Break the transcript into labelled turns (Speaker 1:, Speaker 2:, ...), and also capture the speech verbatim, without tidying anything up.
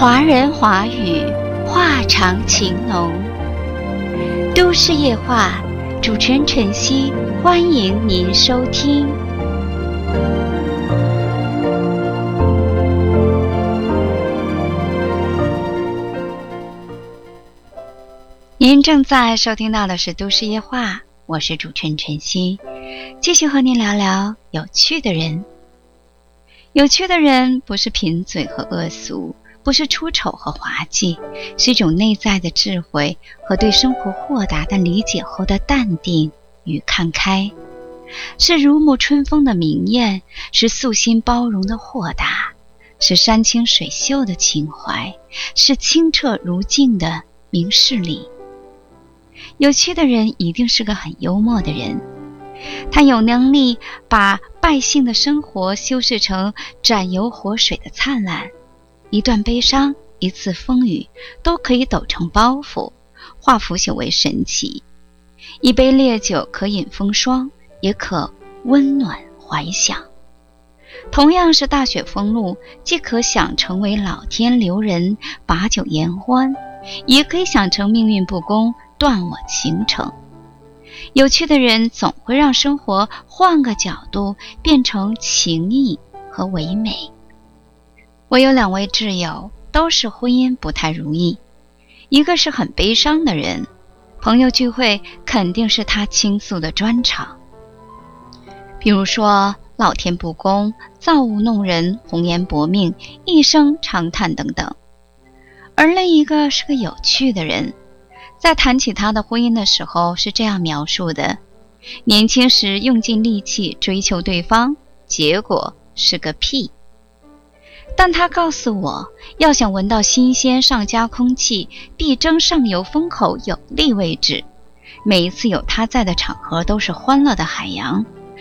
Speaker 1: 华人华语，话长情浓。都市夜话，主持人晨曦，欢迎您收听。您正在收听到的是都市夜话，我是主持人晨曦，继续和您聊聊有趣的人。有趣的人不是贫嘴和恶俗，不是出丑和滑稽，是一种内在的智慧和对生活豁达的理解后的淡定与看开，是如沐春风的明艳，是素心包容的豁达，是山清水秀的情怀，是清澈如镜的明事理。有趣的人一定是个很幽默的人，他有能力把百姓的生活修饰成斩油活水的灿烂，一段悲伤，一次风雨，都可以抖成包袱，化腐朽为神奇。一杯烈酒可饮风霜，也可温暖怀想。同样是大雪封路，既可想成为老天留人，把酒言欢，也可以想成命运不公，断我情程。有趣的人总会让生活换个角度，变成情谊和唯美。我有两位挚友，都是婚姻不太如意。一个是很悲伤的人，朋友聚会肯定是他倾诉的专场，比如说老天不公，造物弄人，红颜薄命，一生长叹等等。而另一个是个有趣的人，在谈起他的婚姻的时候是这样描述的：年轻时用尽力气追求对方，结果是个屁。但他告诉我，要想闻到新鲜上佳空气，必争上游风口有利位置。每一次有他在的场合都是欢乐的海洋，